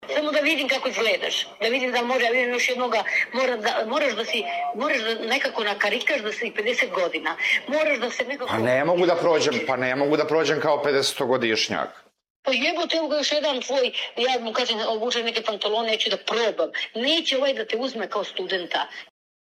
Samo da vidim kako izgledaš, da vidim da može, ja vidim još jednoga, moraš da nekako nakarikaš da si 50 godina, moraš da se nekako... Pa ne mogu da prođem kao 50-godišnjak. Pa jebote, evo ga još jedan tvoj, ja mu kažem, obuče neke pantalone, neću da probam. Neće ovaj da te uzme kao studenta.